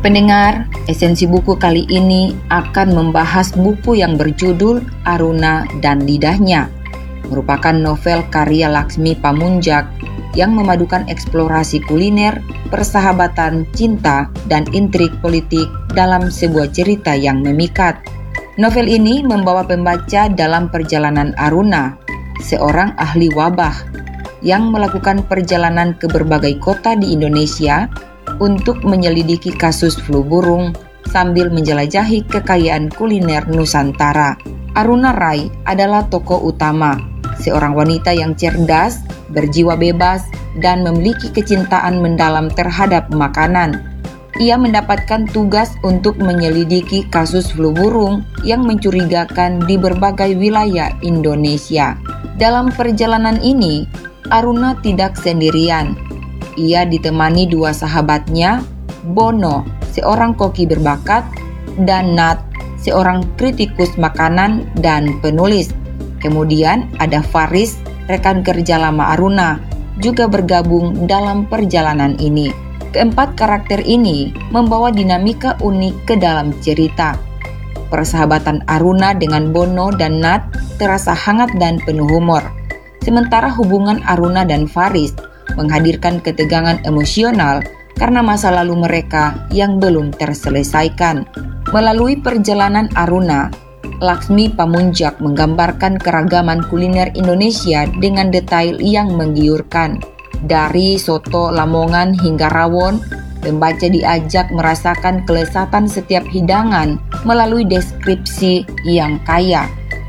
Pendengar, esensi buku kali ini akan membahas buku yang berjudul Aruna dan Lidahnya, merupakan novel karya Laksmi Pamunjak yang memadukan eksplorasi kuliner, persahabatan, cinta, dan intrik politik dalam sebuah cerita yang memikat. Novel ini membawa pembaca dalam perjalanan Aruna, seorang ahli wabah yang melakukan perjalanan ke berbagai kota di Indonesia untuk menyelidiki kasus flu burung sambil menjelajahi kekayaan kuliner Nusantara. Aruna Rai adalah tokoh utama, seorang wanita yang cerdas, berjiwa bebas, dan memiliki kecintaan mendalam terhadap makanan. Ia mendapatkan tugas untuk menyelidiki kasus flu burung yang mencurigakan di berbagai wilayah Indonesia. Dalam perjalanan ini, Aruna tidak sendirian. Ia ditemani dua sahabatnya, Bono, seorang koki berbakat, dan Nat, seorang kritikus makanan dan penulis. Kemudian ada Faris, rekan kerja lama Aruna, juga bergabung dalam perjalanan ini. Keempat karakter ini membawa dinamika unik ke dalam cerita. Persahabatan Aruna dengan Bono dan Nat terasa hangat dan penuh humor. Sementara hubungan Aruna dan Faris menghadirkan ketegangan emosional karena masa lalu mereka yang belum terselesaikan. Melalui perjalanan Aruna, Laksmi Pamunjak menggambarkan keragaman kuliner Indonesia dengan detail yang menggiurkan. Dari soto Lamongan hingga rawon, pembaca diajak merasakan kelezatan setiap hidangan melalui deskripsi yang kaya.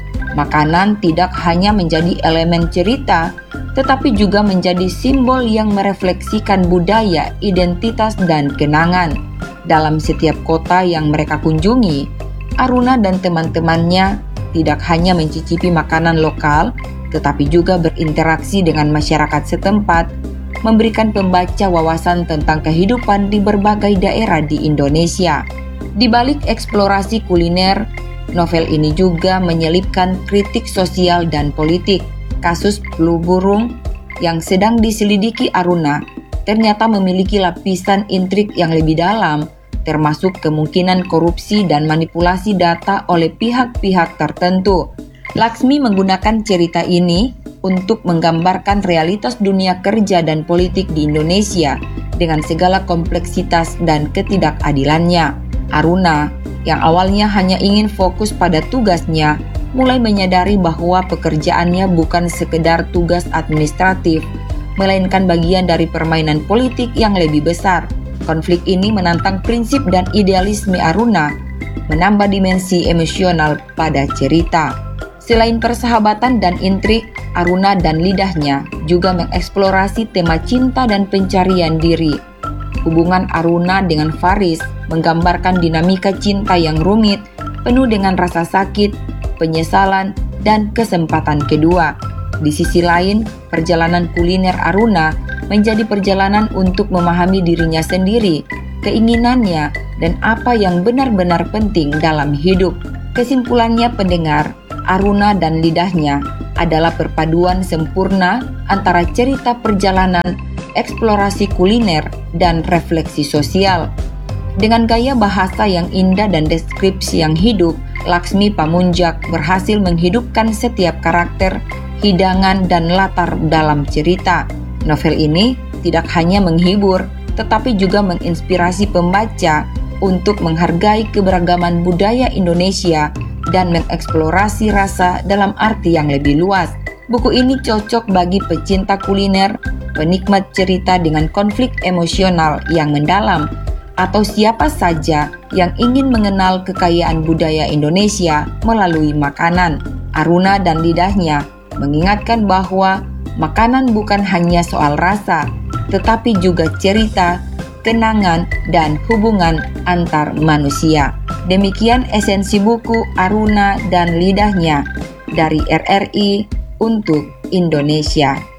Makanan tidak hanya menjadi elemen cerita, tetapi juga menjadi simbol yang merefleksikan budaya, identitas, dan kenangan. Dalam setiap kota yang mereka kunjungi, Aruna dan teman-temannya tidak hanya mencicipi makanan lokal, tetapi juga berinteraksi dengan masyarakat setempat, memberikan pembaca wawasan tentang kehidupan di berbagai daerah di Indonesia. Di balik eksplorasi kuliner, novel ini juga menyelipkan kritik sosial dan politik. Kasus flu burung yang sedang diselidiki Aruna ternyata memiliki lapisan intrik yang lebih dalam, termasuk kemungkinan korupsi dan manipulasi data oleh pihak-pihak tertentu. Laksmi menggunakan cerita ini untuk menggambarkan realitas dunia kerja dan politik di Indonesia dengan segala kompleksitas dan ketidakadilannya. Aruna, yang awalnya hanya ingin fokus pada tugasnya, mulai menyadari bahwa pekerjaannya bukan sekedar tugas administratif, melainkan bagian dari permainan politik yang lebih besar. Konflik ini menantang prinsip dan idealisme Aruna, menambah dimensi emosional pada cerita. Selain persahabatan dan intrik, Aruna dan Lidahnya juga mengeksplorasi tema cinta dan pencarian diri. Hubungan Aruna dengan Faris menggambarkan dinamika cinta yang rumit, penuh dengan rasa sakit, penyesalan, dan kesempatan kedua. Di sisi lain, perjalanan kuliner Aruna menjadi perjalanan untuk memahami dirinya sendiri, keinginannya, dan apa yang benar-benar penting dalam hidup. Kesimpulannya pendengar, Aruna dan Lidahnya adalah perpaduan sempurna antara cerita perjalanan, eksplorasi kuliner, dan refleksi sosial. Dengan gaya bahasa yang indah dan deskripsi yang hidup, Laksmi Pamunjak berhasil menghidupkan setiap karakter, hidangan, dan latar dalam cerita. Novel ini tidak hanya menghibur, tetapi juga menginspirasi pembaca untuk menghargai keberagaman budaya Indonesia dan mengeksplorasi rasa dalam arti yang lebih luas. Buku ini cocok bagi pecinta kuliner, penikmat cerita dengan konflik emosional yang mendalam, atau siapa saja yang ingin mengenal kekayaan budaya Indonesia melalui makanan. Aruna dan Lidahnya mengingatkan bahwa makanan bukan hanya soal rasa, tetapi juga cerita, kenangan, dan hubungan antar manusia. Demikian esensi buku Aruna dan Lidahnya dari RRI untuk Indonesia.